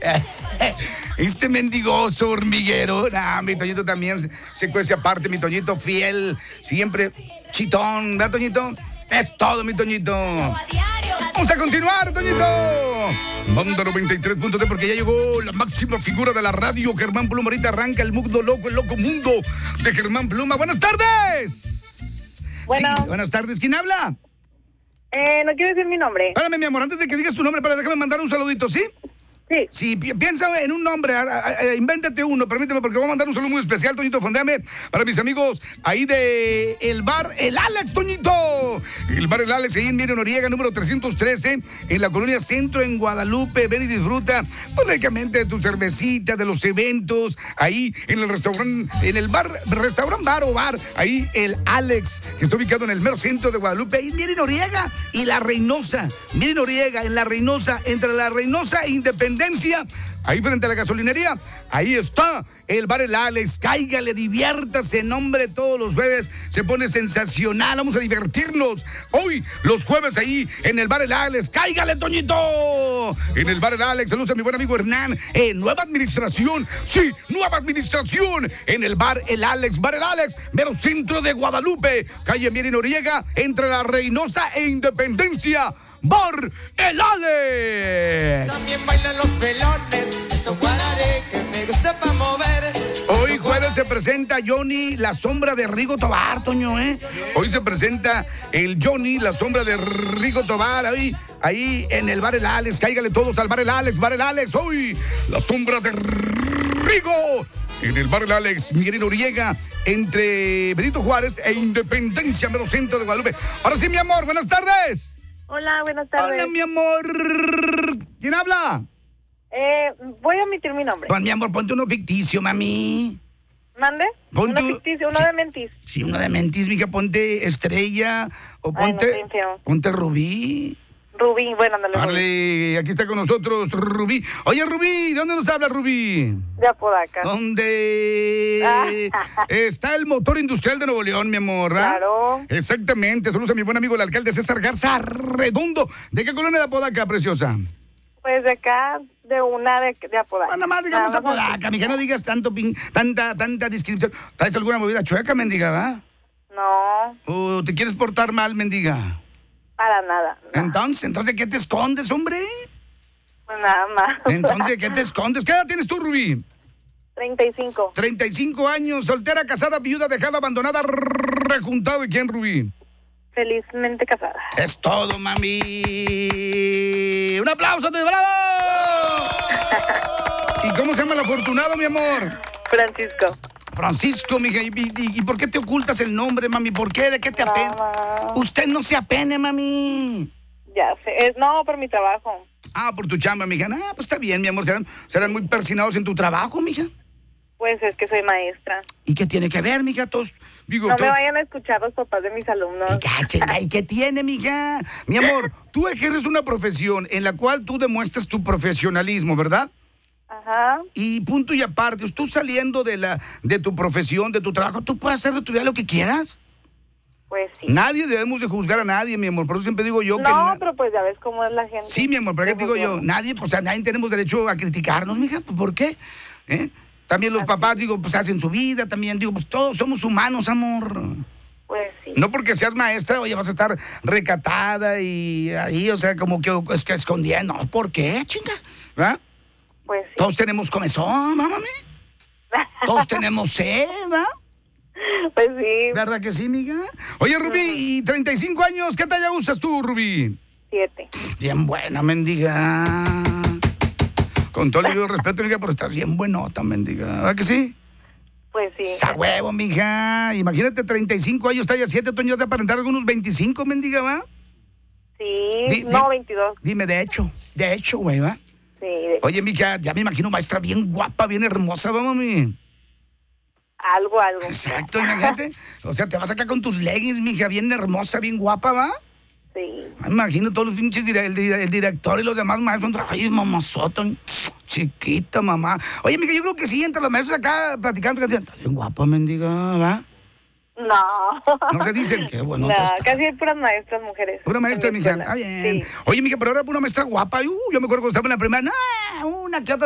Este mendigoso hormiguero. Nah, mi Toñito también se cuece aparte, mi Toñito fiel, siempre chitón, ¿verdad, Toñito? Es todo, mi Toñito. Vamos a continuar, Toñito. Manda 93.3 porque ya llegó la máxima figura de la radio, Germán Pluma. Ahorita arranca el mundo loco, el loco mundo de Germán Pluma. ¡Buenas tardes! Bueno. Sí, buenas tardes. ¿Quién habla? No quiero decir mi nombre. Espérame, mi amor, antes de que digas tu nombre, déjame mandar un saludito, ¿sí? Sí. Sí, piensa en un nombre, invéntate uno, permíteme, porque voy a mandar un saludo muy especial, Toñito, fondeame, para mis amigos ahí de el bar El Alex, Toñito. El bar El Alex, ahí en Miri Noriega, número 313, en la colonia Centro, en Guadalupe. Ven y disfruta, pues, lógicamente, de tu cervecita, de los eventos, ahí en el restaurante, en el bar, ahí El Alex, que está ubicado en el mero centro de Guadalupe, ahí en Miri Noriega y La Reynosa. Miri Noriega, en La Reynosa, entre La Reynosa e Independencia, ahí frente a la gasolinería, ahí está el bar El Alex. Cáigale, diviértase, nombre, todos los jueves se pone sensacional, vamos a divertirnos. Hoy, los jueves ahí en el bar El Alex, cáigale, Toñito. En el bar El Alex, saludos a mi buen amigo Hernán, nueva administración, sí, nueva administración, en el bar El Alex, mero centro de Guadalupe, calle Miri Noriega, entre La Reynosa e Independencia. Bar El Alex. También bailan los pelones, eso guardaré que me gusta pa' mover. Hoy jueves se presenta Johnny, la sombra de Rigo Tobar, Toño, Hoy se presenta el Johnny, la sombra de Rigo Tobar, ahí en el bar El Alex. Cáigale todos al bar El Alex, hoy la sombra de Rigo. En el bar El Alex, Miguel Noriega, entre Benito Juárez e Independencia, mero centro de Guadalupe. Ahora sí, mi amor, buenas tardes. Hola, buenas tardes. Hola, mi amor. ¿Quién habla? Voy a omitir mi nombre. Pues, mi amor, ponte uno ficticio, mami. ¿Mande? Ponte Uno ficticio, uno de mentis. Sí, uno de mentis, mija, ponte Estrella o Ay, ponte, no, estoy feo. ponte Rubí. Rubí, bueno, ándale. Rubí. Vale, aquí está con nosotros Rubí. Oye, Rubí, ¿dónde nos habla Rubí? De Apodaca. ¿Dónde está el motor industrial de Nuevo León, mi amor? Claro. Exactamente, saludos a mi buen amigo el alcalde César Garza Redondo. ¿De qué colonia de Apodaca, preciosa? Pues de acá, de una de Apodaca. Nada más digamos Nada más Apodaca, mija, no digas tanta descripción. ¿Traes alguna movida chueca, mendiga, va? No, ¿O te quieres portar mal, mendiga? para nada. No. Entonces, ¿qué te escondes, hombre? Pues nada más. Entonces, ¿qué te escondes? ¿Qué edad tienes tú, Rubí? 35. 35 años, soltera, casada, viuda, dejada, abandonada, rejuntado. ¿Y quién, Rubí? Felizmente casada. Es todo, mami. ¡Un aplauso, te bravo! ¿Y cómo se llama el afortunado, mi amor? Francisco, mija. ¿Y por qué te ocultas el nombre, mami? ¿Por qué? ¿De qué te apena? Usted no se apene, mami. Ya sé. No, por mi trabajo. Ah, por tu chamba, mija. Ah, pues está bien, mi amor. Serán muy persinados en tu trabajo, mija. Pues es que soy maestra. ¿Y qué tiene que ver, mija? No me vayan a escuchar los papás de mis alumnos. ¿Y qué tiene, mija? Mi amor, tú ejerces una profesión en la cual tú demuestras tu profesionalismo, ¿verdad? Ajá. Y punto y aparte, tú saliendo de tu profesión, de tu trabajo, tú puedes hacer de tu vida lo que quieras. Pues sí. Nadie debemos de juzgar a nadie, mi amor. Por eso siempre digo yo que... No, pero pues ya ves cómo es la gente. Sí, mi amor, pero ¿qué te digo yo? Nadie tenemos derecho a criticarnos, mija. Pues, ¿por qué? También los papás, digo, pues hacen su vida, también, digo, pues todos somos humanos, amor. Pues sí. No porque seas maestra, oye, vas a estar recatada y ahí, o sea, como que escondiendo. No, ¿por qué, chinga? ¿Verdad? Pues sí. Todos tenemos comezón, mami. Todos tenemos sed, ¿verdad? Pues sí. ¿Verdad que sí, miga? Oye, Rubí, ¿y 35 años? ¿Qué talla usas tú, Rubí? 7. Bien buena, mendiga. Con todo el debido respeto, mija, pero estás bien buenota, mendiga. ¿Verdad que sí? Pues sí. ¡Sa huevo, mija! Imagínate, 35 años, talla 7, tú ya te aparentar algunos 25, mendiga, ¿va? Sí, 22. Dime, de hecho, güey, ¿va? Sí. Oye, mija, ya me imagino maestra bien guapa, bien hermosa, ¿va, mami? Algo. Exacto, imagínate. O sea, te vas acá con tus leggings, mija, bien hermosa, bien guapa, ¿va? Sí. Me imagino todos los pinches, el director y los demás maestros. Ay, mamazota, chiquita, mamá. Oye, mija, yo creo que sí, entre los maestros acá platicando, estás bien guapa, mendiga, ¿va? No. No se dicen, qué bueno. No, casi hay puras maestras mujeres. Pura maestra, en mi mija. escuela. Ah, bien. Sí. Oye, mija, pero ahora pura maestra guapa. Yo me acuerdo cuando estaba en la primaria. No, una que otra